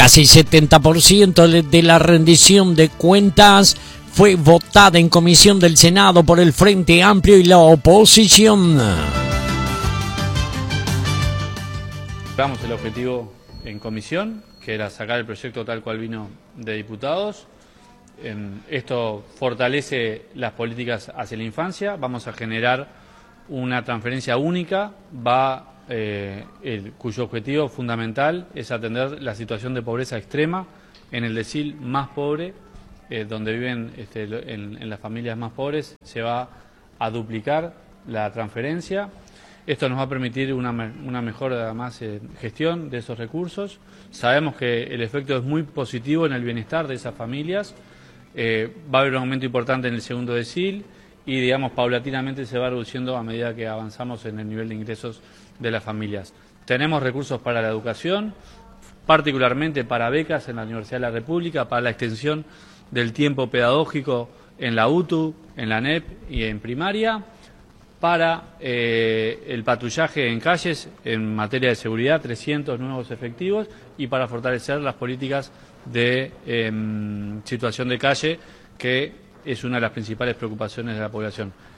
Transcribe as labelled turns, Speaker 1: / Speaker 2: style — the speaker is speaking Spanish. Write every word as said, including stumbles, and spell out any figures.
Speaker 1: casi setenta por ciento de la rendición de cuentas fue votada en comisión del Senado por el Frente Amplio y la oposición.
Speaker 2: Logramos el objetivo en comisión, que era sacar el proyecto tal cual vino de diputados. Esto fortalece las políticas hacia la infancia. Vamos a generar una transferencia única, va, eh, el, cuyo objetivo fundamental es atender la situación de pobreza extrema en el decil más pobre, eh, donde viven este, en, en las familias más pobres. Se va a duplicar la transferencia. Esto nos va a permitir una, una mejor además eh, gestión de esos recursos. Sabemos que el efecto es muy positivo en el bienestar de esas familias. Eh, va a haber un aumento importante en el segundo decil y, digamos, paulatinamente se va reduciendo a medida que avanzamos en el nivel de ingresos de las familias. Tenemos recursos para la educación, particularmente para becas en la Universidad de la República, para la extensión del tiempo pedagógico en la U T U, en la N E P y en primaria, para eh, el patrullaje en calles en materia de seguridad, trescientos nuevos efectivos, y para fortalecer las políticas de eh, situación de calle, que es una de las principales preocupaciones de la población.